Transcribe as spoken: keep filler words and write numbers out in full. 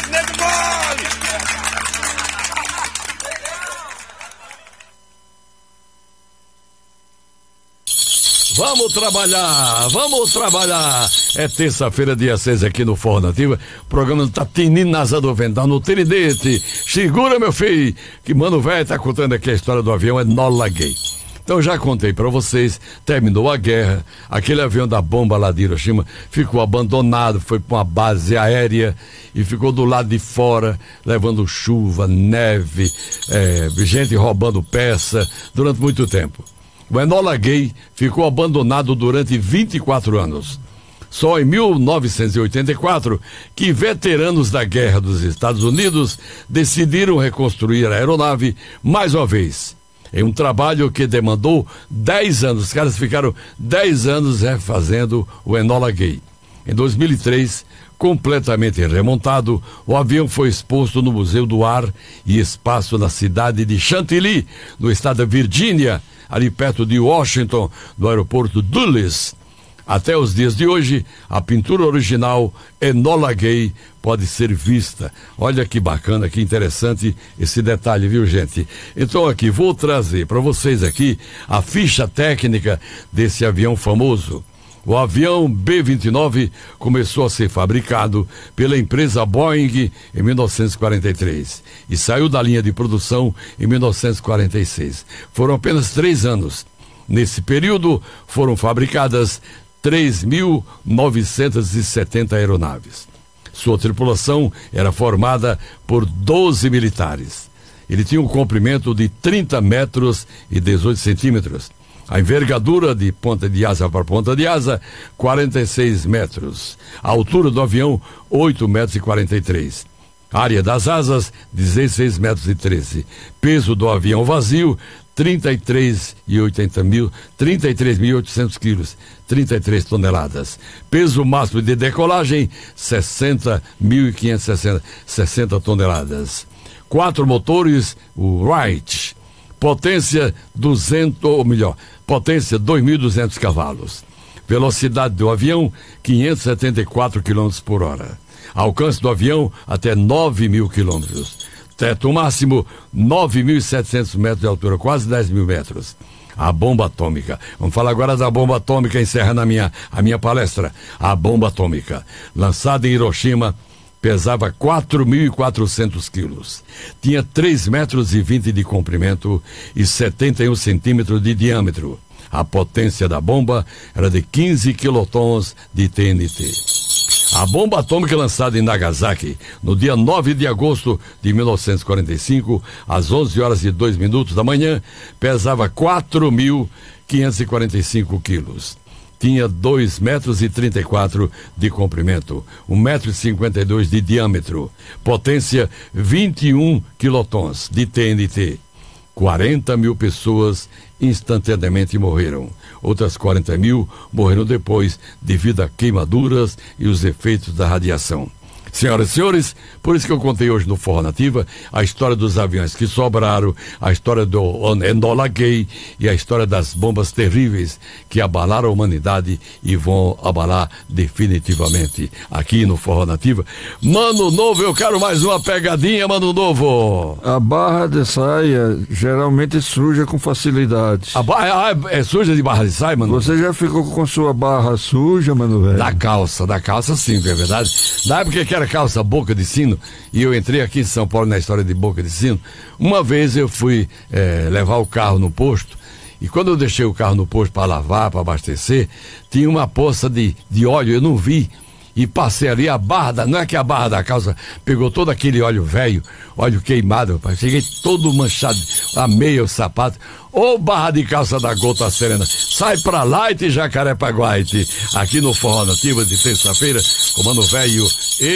nego mole! Vamos trabalhar, vamos trabalhar. É terça-feira, dia seis, aqui no Forró Nativa. O programa tá tinindo nas do vento, no tridente. Segura, meu filho, que Mano Velho tá contando aqui a história do avião Enola Gay. Então já contei pra vocês, terminou a guerra, aquele avião da bomba lá de Hiroshima ficou abandonado, foi pra uma base aérea e ficou do lado de fora, levando chuva, neve, é, gente roubando peça durante muito tempo. O Enola Gay ficou abandonado durante vinte e quatro anos. Só em mil novecentos e oitenta e quatro que veteranos da guerra dos Estados Unidos decidiram reconstruir a aeronave mais uma vez. Em um trabalho que demandou dez anos. Os caras ficaram dez anos refazendo o Enola Gay. Em dois mil e três, completamente remontado, o avião foi exposto no Museu do Ar e Espaço na cidade de Chantilly, no estado da Virgínia, ali perto de Washington, no aeroporto Dulles. Até os dias de hoje, a pintura original Enola Gay pode ser vista. Olha que bacana, que interessante esse detalhe, viu, gente? Então aqui, vou trazer para vocês aqui a ficha técnica desse avião famoso. O avião B vinte e nove começou a ser fabricado pela empresa Boeing em mil novecentos e quarenta e três e saiu da linha de produção em mil novecentos e quarenta e seis. Foram apenas três anos. Nesse período foram fabricadas três mil novecentas e setenta aeronaves. Sua tripulação era formada por doze militares. Ele tinha um comprimento de trinta metros e dezoito centímetros. A envergadura de ponta de asa para ponta de asa, quarenta e seis metros. A altura do avião, oito metros e quarenta e três. A área das asas, dezesseis metros e treze. Peso do avião vazio, trinta e três mil e oitocentos quilos, trinta e três toneladas. Peso máximo de decolagem, sessenta mil quinhentos e sessenta toneladas. Quatro motores, o Wright. Potência duzentos, ou melhor, potência dois mil e duzentos cavalos. Velocidade do avião, quinhentos e setenta e quatro quilômetros por hora. Alcance do avião, até nove mil quilômetros. Teto máximo, nove mil e setecentos metros de altura, quase dez mil metros. A bomba atômica. Vamos falar agora da bomba atômica, encerra na minha, a minha palestra. A bomba atômica, lançada em Hiroshima, pesava quatro mil e quatrocentos quilos. Tinha três metros e vinte de comprimento e setenta e um centímetros de diâmetro. A potência da bomba era de quinze quilotons de T N T. A bomba atômica lançada em Nagasaki no dia nove de agosto de mil novecentos e quarenta e cinco, às onze horas e dois minutos da manhã, pesava quatro mil quinhentos e quarenta e cinco quilos. Tinha dois metros e trinta e quatro de comprimento, um metro e cinquenta e dois de diâmetro, potência vinte e um quilotons de T N T. quarenta mil pessoas instantaneamente morreram. Outras quarenta mil morreram depois devido a queimaduras e os efeitos da radiação. Senhoras e senhores, por isso que eu contei hoje no Forró Nativa a história dos aviões que sobraram, a história do Enola Gay e a história das bombas terríveis que abalaram a humanidade e vão abalar definitivamente aqui no Forró Nativa. Mano Novo, eu quero mais uma pegadinha, Mano Novo. A barra de saia geralmente suja com facilidade. A barra é, é suja de barra de saia, Mano? Você já ficou com sua barra suja, Mano Velho? Da calça, da calça sim, é verdade. Na época que era calça boca de sino, e eu entrei aqui em São Paulo na história de boca de sino, uma vez eu fui é, levar o carro no posto, e quando eu deixei o carro no posto para lavar, para abastecer, tinha uma poça de, de óleo, eu não vi, e passei ali a barra, da, não é que a barra da calça pegou todo aquele óleo velho, óleo queimado, rapaz. Cheguei todo manchado, a meia, o sapato. Ô barra de calça da Gota Serena, sai pra lá e Jacarepaguá, aqui no Forró Nativa de terça-feira, com Mano Velho.